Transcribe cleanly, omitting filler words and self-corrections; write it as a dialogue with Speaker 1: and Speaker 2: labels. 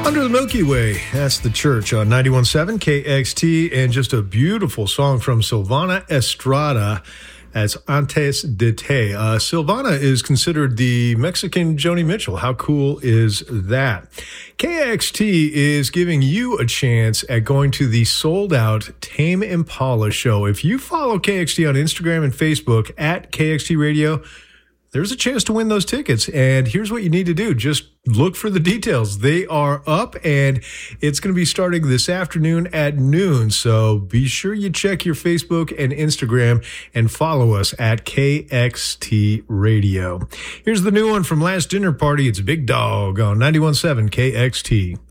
Speaker 1: Under the Milky Way, that's the church on 91.7 KXT, and just a beautiful song from Silvana Estrada. That's Antes de Te. Silvana is considered the Mexican Joni Mitchell. How cool is that? KXT is giving you a chance at going to the sold-out Tame Impala show. If you follow KXT on Instagram and Facebook at KXT Radio, there's a chance to win those tickets. And here's what you need to do. Just look for the details. They are up, and it's going to be starting this afternoon at noon. So be sure you check your Facebook and Instagram and follow us at KXT Radio. Here's the new one from Last Dinner Party. It's Big Dog on 91.7 KXT.